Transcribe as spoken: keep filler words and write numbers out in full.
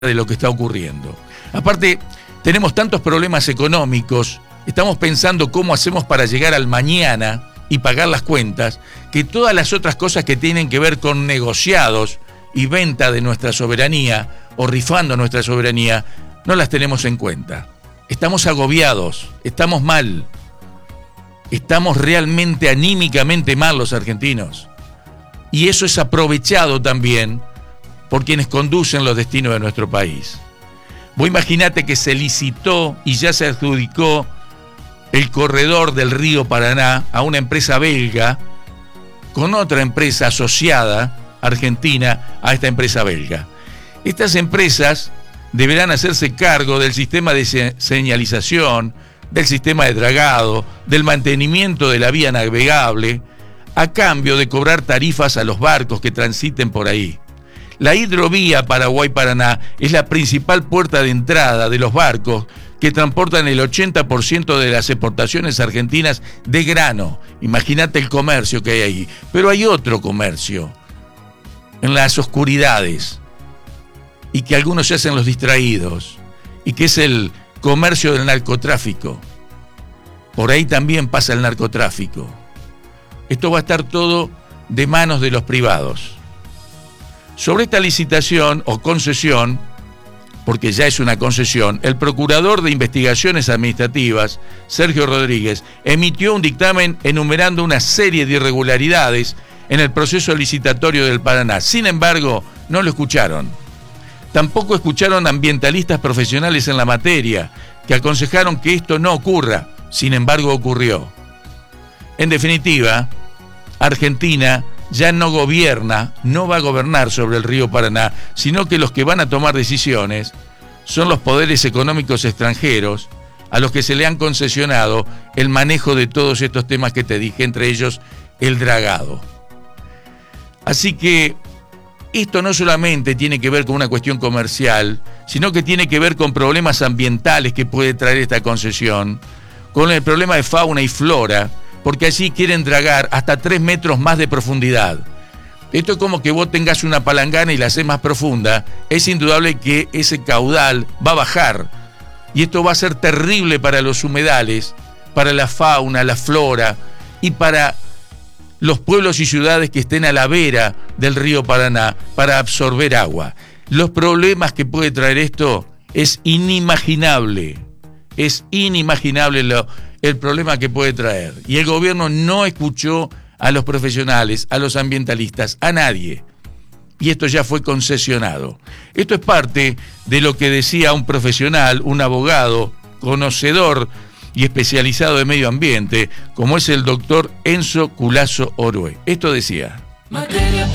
de lo que está ocurriendo. Aparte, tenemos tantos problemas económicos, estamos pensando cómo hacemos para llegar al mañana y pagar las cuentas, que todas las otras cosas que tienen que ver con negociados y venta de nuestra soberanía o rifando nuestra soberanía, no las tenemos en cuenta. Estamos agobiados, estamos mal, estamos realmente anímicamente mal los argentinos. Y eso es aprovechado también por quienes conducen los destinos de nuestro país. Vos imaginate que se licitó y ya se adjudicó el corredor del río Paraná a una empresa belga con otra empresa asociada argentina a esta empresa belga. Estas empresas deberán hacerse cargo del sistema de señalización, del sistema de dragado, del mantenimiento de la vía navegable, a cambio de cobrar tarifas a los barcos que transiten por ahí. La hidrovía Paraguay-Paraná es la principal puerta de entrada de los barcos que transportan el ochenta por ciento de las exportaciones argentinas de grano. Imagínate el comercio que hay ahí. Pero hay otro comercio en las oscuridades y que algunos se hacen los distraídos y que es el comercio del narcotráfico. Por ahí también pasa el narcotráfico. Esto va a estar todo de manos de los privados. Sobre esta licitación o concesión, porque ya es una concesión, el Procurador de Investigaciones Administrativas, Sergio Rodríguez, emitió un dictamen enumerando una serie de irregularidades en el proceso licitatorio del Paraná. Sin embargo, no lo escucharon. Tampoco escucharon ambientalistas profesionales en la materia, que aconsejaron que esto no ocurra. Sin embargo, ocurrió. En definitiva, Argentina ya no gobierna, no va a gobernar sobre el río Paraná, sino que los que van a tomar decisiones son los poderes económicos extranjeros a los que se le han concesionado el manejo de todos estos temas que te dije, entre ellos el dragado. Así que esto no solamente tiene que ver con una cuestión comercial, sino que tiene que ver con problemas ambientales que puede traer esta concesión, con el problema de fauna y flora, porque allí quieren dragar hasta tres metros más de profundidad. Esto es como que vos tengas una palangana y la haces más profunda, es indudable que ese caudal va a bajar, y esto va a ser terrible para los humedales, para la fauna, la flora, y para los pueblos y ciudades que estén a la vera del río Paraná, para absorber agua. Los problemas que puede traer esto es inimaginable, es inimaginable lo el problema que puede traer. Y el gobierno no escuchó a los profesionales, a los ambientalistas, a nadie. Y esto ya fue concesionado. Esto es parte de lo que decía un profesional, un abogado, conocedor y especializado de medio ambiente, como es el doctor Enzo Culazo Orue. Esto decía: